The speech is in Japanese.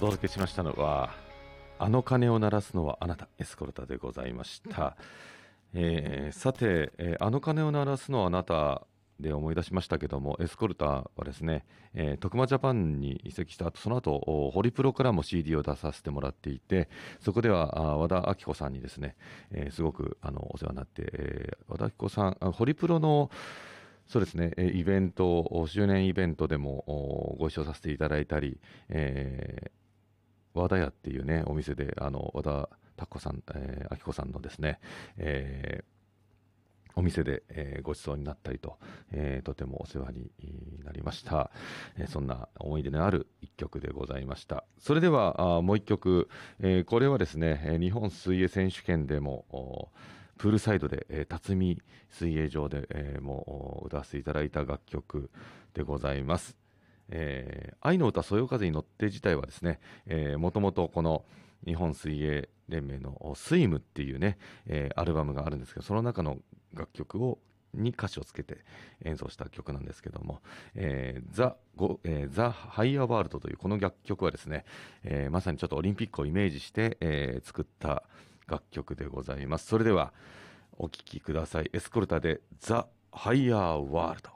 届けしましたのは、あの鐘を鳴らすのはあなた、エスコルタでございました。さて、あの鐘を鳴らすのはあなたで思い出しましたけども、エスコルタはですね、徳間ジャパンに移籍した後、その後、ホリプロからも CD を出させてもらっていて、そこでは和田アキ子さんにですね、すごくお世話になって、和田アキ子さん、ホリプロのそうですね、イベント、周年イベントでもご一緒させていただいたり、和田屋っていうね、お店で、和田タコさん、あきこさんのですね、お店で、ご馳走になったりと、とてもお世話になりました。そんな思い出のある一曲でございました。それでは、もう一曲、これはですね、日本水泳選手権でも、プールサイドで、辰巳水泳場で、もう歌わせていただいた楽曲でございます。愛の歌そよ風に乗って自体はですね、もともとこの日本水泳連盟のスイムっていうね、アルバムがあるんですけど、その中の楽曲に歌詞をつけて演奏した曲なんですけども、ザ・ハイヤーワールドというこの楽曲はですね、まさにちょっとオリンピックをイメージして、作った楽曲でございます。それではお聴きください。エスコルタでザ・ハイヤーワールド。